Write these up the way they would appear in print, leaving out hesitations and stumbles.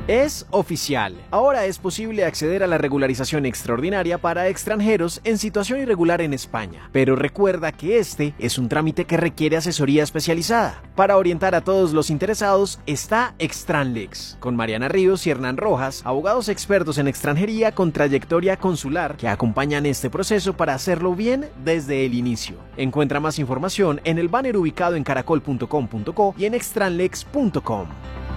Es oficial. Ahora es posible acceder a la regularización extraordinaria para extranjeros en situación irregular en España. Pero recuerda que este es un trámite que requiere asesoría especializada. Para orientar a todos los interesados está Extranlex, con Mariana Ríos y Hernán Rojas, abogados expertos en extranjería con trayectoria consular que acompañan este proceso para hacerlo bien desde el inicio. Encuentra más información en el banner ubicado en caracol.com.co y en extranlex.com.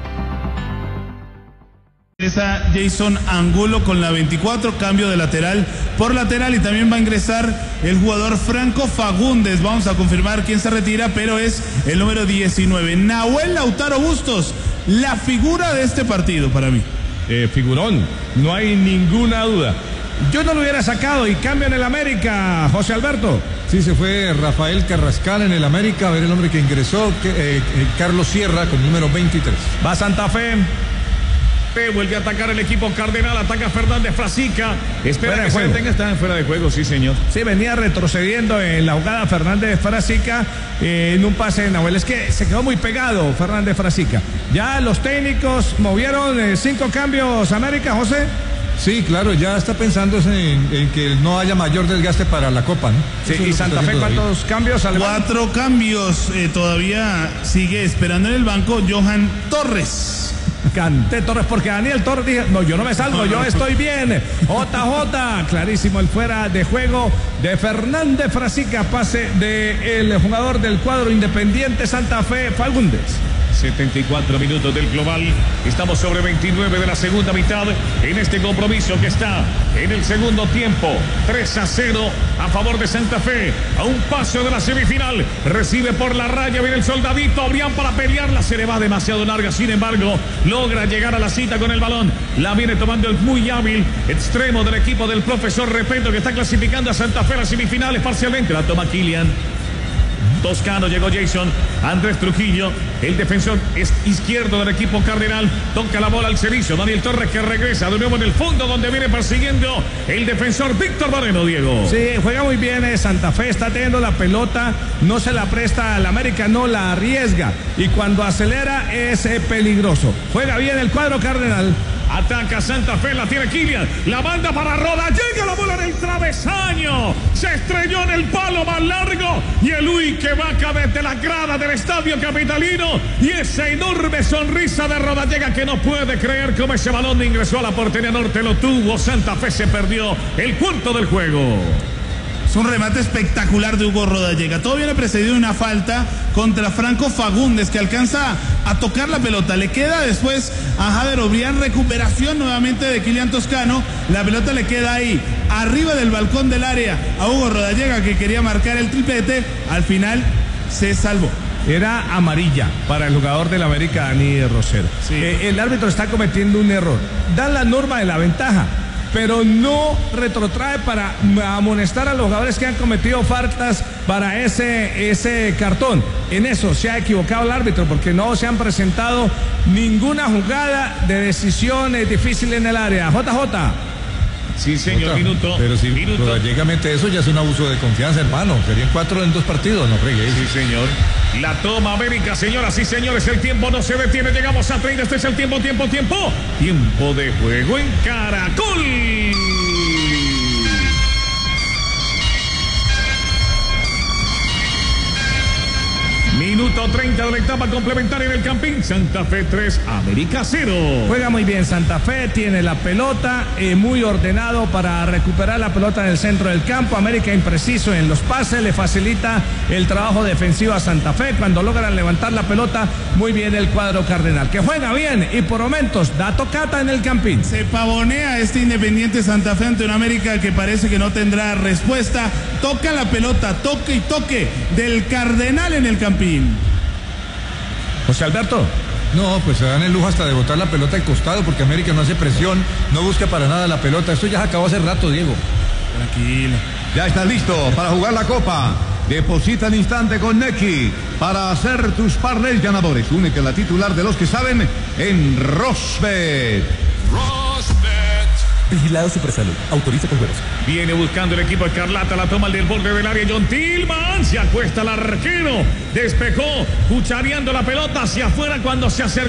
Ingresa Jason Angulo con la 24, cambio de lateral por lateral, y también va a ingresar el jugador Franco Fagundes. Vamos a confirmar quién se retira, pero es el número 19. Nahuel Lautaro Bustos, la figura de este partido para mí. Figurón, no hay ninguna duda. Yo no lo hubiera sacado y cambio en el América, José Alberto. Sí, se fue Rafael Carrascal en el América, a ver el hombre que ingresó, Carlos Sierra con número 23. Va Santa Fe. Vuelve a atacar el equipo cardenal, ataca Fernández Frasica, espera que se detenga, está en fuera de juego, sí señor. Sí, venía retrocediendo en la jugada Fernández Frasica en un pase de Nahuel, es que se quedó muy pegado Fernández Frasica. Ya los técnicos movieron 5 cambios América, José. Sí, claro, ya está pensando en que no haya mayor desgaste para la Copa, ¿no? Sí, y Santa Fe, ¿cuántos cambios? 4 cambios, todavía sigue esperando en el banco Johan Torres. Canté Torres porque Daniel Torres dijo, no, yo no me salgo, yo estoy bien. JJ, clarísimo el fuera de juego de Fernández Frasica, pase del jugador del cuadro Independiente Santa Fe, Fagundes. 74 minutos del global, estamos sobre 29 de la segunda mitad en este compromiso que está en el segundo tiempo, 3-0 a favor de Santa Fe, a un paso de la semifinal, recibe por la raya, viene el soldadito, Brián para pelearla, se le va demasiado larga, sin embargo, logra llegar a la cita con el balón, la viene tomando el muy hábil extremo del equipo del profesor Repeto, que está clasificando a Santa Fe a las semifinales parcialmente, la toma Kylian. Toscano, llegó Jason, Andrés Trujillo, el defensor izquierdo del equipo cardenal, toca la bola al servicio, Daniel Torres que regresa de nuevo en el fondo donde viene persiguiendo el defensor Víctor Moreno, Diego. Sí, juega muy bien Santa Fe, está teniendo la pelota, no se la presta al América, no la arriesga, y cuando acelera es peligroso. Juega bien el cuadro cardenal. Ataca Santa Fe, la tiene Kylian, la manda para Roda, llega la bola en el travesaño, se estrelló en el palo más largo y el Uiquevaca desde la grada del estadio capitalino, y esa enorme sonrisa de Rodallega que no puede creer cómo ese balón ingresó a la portería norte, lo tuvo, Santa Fe se perdió el cuarto del juego. Es un remate espectacular de Hugo Rodallega. Todo viene precedido de una falta contra Franco Fagundes, que alcanza a tocar la pelota. Le queda después a Jader Obrián, recuperación nuevamente de Kylian Toscano. La pelota le queda ahí, arriba del balcón del área, a Hugo Rodallega, que quería marcar el triplete. Al final se salvó. Era amarilla para el jugador del América, Dani Rosero. Sí. El árbitro está cometiendo un error. Dan la norma de la ventaja, pero no retrotrae para amonestar a los jugadores que han cometido faltas para ese cartón. En eso se ha equivocado el árbitro, porque no se han presentado ninguna jugada de decisiones difíciles en el área. JJ. Sí, señor, minuto. Pero si Rodallega mete eso, ya es un abuso de confianza, hermano. Serían 4 en 2 partidos, no fregues. Sí, señor. La toma América, señoras y señores, el tiempo no se detiene, llegamos a 30, este es el tiempo de juego en Caracol. Minuto 30 de la etapa complementaria en el Campín. Santa Fe 3, América 0. Juega muy bien Santa Fe, tiene la pelota, muy ordenado para recuperar la pelota en el centro del campo. América impreciso en los pases, le facilita el trabajo defensivo a Santa Fe. Cuando logran levantar la pelota, muy bien el cuadro cardenal, que juega bien y por momentos da tocata en el Campín. Se pavonea este Independiente Santa Fe ante una América que parece que no tendrá respuesta. Toca la pelota, toque y toque del cardenal en el Campín. José Alberto. No, pues se dan el lujo hasta de botar la pelota al costado, porque América no hace presión, no busca para nada la pelota. Esto ya se acabó hace rato, Diego. Tranquilo. Ya estás listo para jugar la Copa. Deposita al instante con Nequi para hacer tus parlays ganadores. Únete a la titular de los que saben en Rosbet. Vigilado Supersalud. Autoriza con juegos. Viene buscando el equipo Escarlata. La toma del borde del área. John Tillman. Se acuesta el arquero. Despejó. Cuchareando la pelota hacia afuera cuando se acercó.